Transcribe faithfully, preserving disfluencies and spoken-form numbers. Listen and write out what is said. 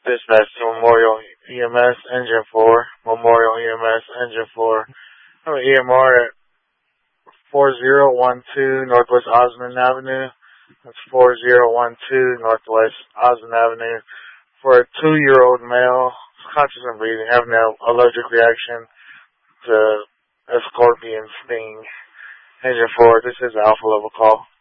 Dispatch to Memorial E M S Engine four. Memorial E M S Engine four. I have an E M R at four zero one two Northwest Osmond Avenue. That's four zero one two Northwest Osmond Avenue. For a two-year-old male, conscious and breathing, having an allergic reaction to a scorpion sting. Engine four, this is Alpha Level call.